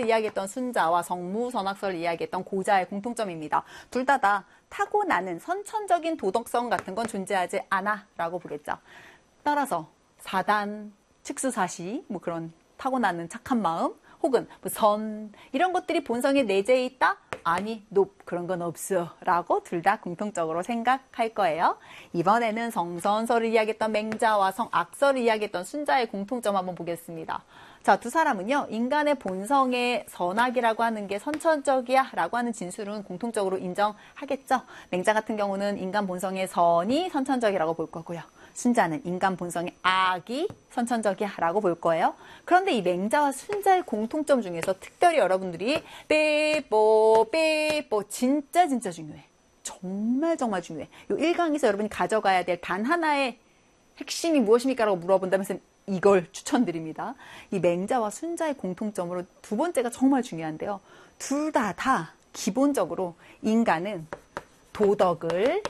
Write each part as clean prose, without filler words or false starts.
성악설을 이야기했던 순자와 성무선악설을 이야기했던 고자의 공통점입니다. 둘 다 타고나는 선천적인 도덕성 같은 건 존재하지 않아 라고 보겠죠. 따라서 사단, 칙수사시, 뭐 그런 타고나는 착한 마음, 혹은 뭐 선, 이런 것들이 본성에 내재해 있다? 아니, 그런 건 없어 라고 둘 다 공통적으로 생각할 거예요. 이번에는 성선설을 이야기했던 맹자와 성악설을 이야기했던 순자의 공통점 한번 보겠습니다. 자, 두 사람은요, 인간의 본성의 선악이라고 하는 게 선천적이야 라고 하는 진술은 공통적으로 인정하겠죠. 맹자 같은 경우는 인간 본성의 선이 선천적이라고 볼 거고요. 순자는 인간 본성의 악이 선천적이야 라고 볼 거예요. 그런데 이 맹자와 순자의 공통점 중에서 특별히 여러분들이 빼뽀 진짜 중요해. 정말 중요해. 이 1강에서 여러분이 가져가야 될 단 하나의 핵심이 무엇입니까? 라고 물어본다면 이걸 추천드립니다. 이 맹자와 순자의 공통점으로 두 번째가 정말 중요한데요. 둘 다 기본적으로 인간은 도덕을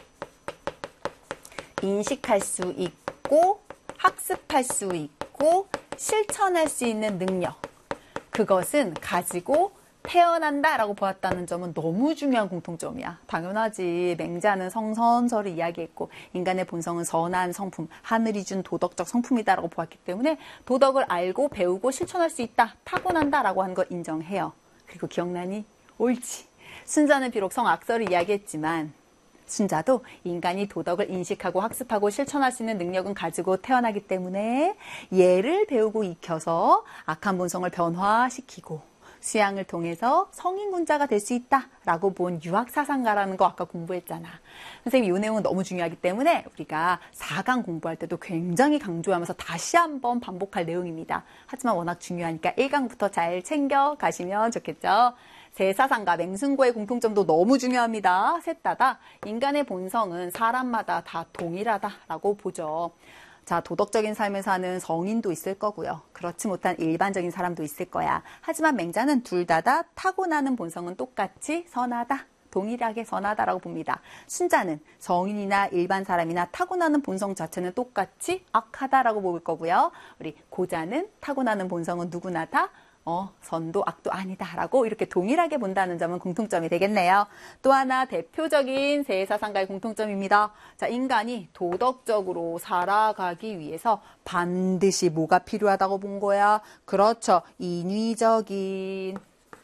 인식할 수 있고 학습할 수 있고 실천할 수 있는 능력, 그것은 가지고 태어난다라고 보았다는 점은 너무 중요한 공통점이야. 당연하지. 맹자는 성선설을 이야기했고 인간의 본성은 선한 성품, 하늘이 준 도덕적 성품이다라고 보았기 때문에 도덕을 알고 배우고 실천할 수 있다, 타고난다라고 하는 거 인정해요. 그리고 기억나니? 옳지. 순자는 비록 성악설을 이야기했지만 순자도 인간이 도덕을 인식하고 학습하고 실천할 수 있는 능력은 가지고 태어나기 때문에 예를 배우고 익혀서 악한 본성을 변화시키고 수양을 통해서 성인군자가 될 수 있다라고 본 유학사상가라는 거 아까 공부했잖아. 선생님이 이 내용은 너무 중요하기 때문에 우리가 4강 공부할 때도 굉장히 강조하면서 다시 한번 반복할 내용입니다. 하지만 워낙 중요하니까 1강부터 잘 챙겨 가시면 좋겠죠. 세사상가 맹승고의 공통점도 너무 중요합니다. 셋 다 인간의 본성은 사람마다 다 동일하다라고 보죠. 자, 도덕적인 삶을 사는 성인도 있을 거고요. 그렇지 못한 일반적인 사람도 있을 거야. 하지만 맹자는 둘 다 타고나는 본성은 똑같이 선하다, 동일하게 선하다라고 봅니다. 순자는 성인이나 일반 사람이나 타고나는 본성 자체는 똑같이 악하다라고 볼 거고요. 우리 고자는 타고나는 본성은 누구나 다 선도 악도 아니다라고 이렇게 동일하게 본다는 점은 공통점이 되겠네요. 또 하나 대표적인 세사상가의 공통점입니다. 자, 인간이 도덕적으로 살아가기 위해서 반드시 뭐가 필요하다고 본 거야? 그렇죠. 인위적인,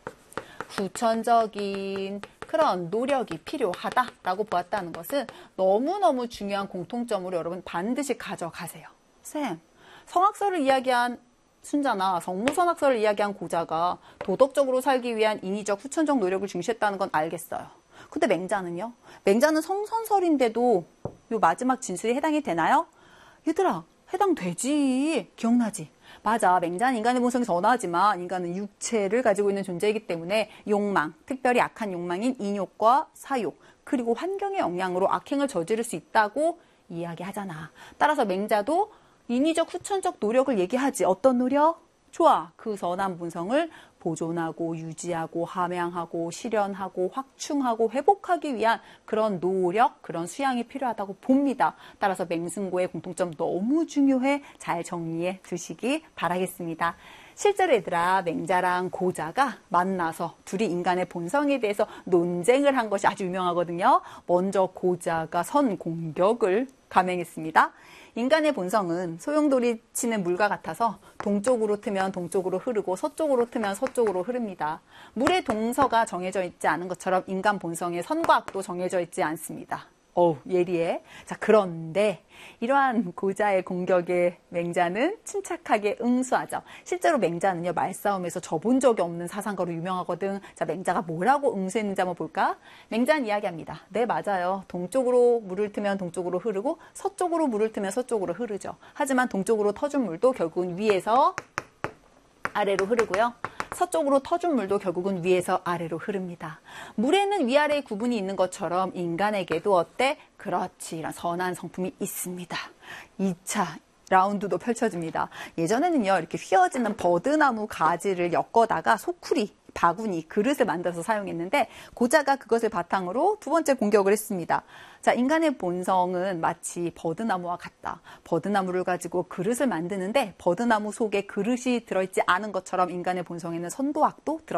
후천적인 그런 노력이 필요하다라고 보았다는 것은 너무너무 중요한 공통점으로 여러분 반드시 가져가세요. 쌤, 성악설을 이야기한 순자나 성무선악설을 이야기한 고자가 도덕적으로 살기 위한 인위적, 후천적 노력을 중시했다는 건 알겠어요. 근데 맹자는요? 맹자는 성선설인데도 요 마지막 진술이 해당이 되나요? 얘들아, 해당되지. 기억나지? 맞아. 맹자는 인간의 본성이 선하지만 인간은 육체를 가지고 있는 존재이기 때문에 욕망, 특별히 악한 욕망인 인욕과 사욕, 그리고 환경의 영향으로 악행을 저지를 수 있다고 이야기하잖아. 따라서 맹자도 인위적, 후천적 노력을 얘기하지. 어떤 노력? 좋아. 그 선한 본성을 보존하고 유지하고 함양하고 실현하고 확충하고 회복하기 위한 그런 노력, 그런 수양이 필요하다고 봅니다. 따라서 맹승고의 공통점 너무 중요해. 잘 정리해 두시기 바라겠습니다. 실제로 얘들아, 맹자랑 고자가 만나서 둘이 인간의 본성에 대해서 논쟁을 한 것이 아주 유명하거든요. 먼저 고자가 선공격을 감행했습니다. 인간의 본성은 소용돌이 치는 물과 같아서 동쪽으로 트면 동쪽으로 흐르고 서쪽으로 트면 서쪽으로 흐릅니다. 물의 동서가 정해져 있지 않은 것처럼 인간 본성의 선과 악도 정해져 있지 않습니다. 예리해. 자, 그런데 이러한 고자의 공격에 맹자는 침착하게 응수하죠. 실제로 맹자는요, 말싸움에서 져본 적이 없는 사상가로 유명하거든. 자, 맹자가 뭐라고 응수했는지 한번 볼까? 맹자는 이야기합니다. 네, 맞아요. 동쪽으로 물을 트면 동쪽으로 흐르고 서쪽으로 물을 트면 서쪽으로 흐르죠. 하지만 동쪽으로 터준 물도 결국은 위에서 아래로 흐르고요. 서쪽으로 터준 물도 결국은 위에서 아래로 흐릅니다. 물에는 위아래의 구분이 있는 것처럼 인간에게도 어때? 그렇지, 이런 선한 성품이 있습니다. 2차 라운드도 펼쳐집니다. 예전에는요, 이렇게 휘어지는 버드나무 가지를 엮어다가 소쿠리, 바구니, 그릇을 만들어서 사용했는데 고자가 그것을 바탕으로 두 번째 공격을 했습니다. 자, 인간의 본성은 마치 버드나무와 같다. 버드나무를 가지고 그릇을 만드는데 버드나무 속에 그릇이 들어있지 않은 것처럼 인간의 본성에는 선도 악도 들어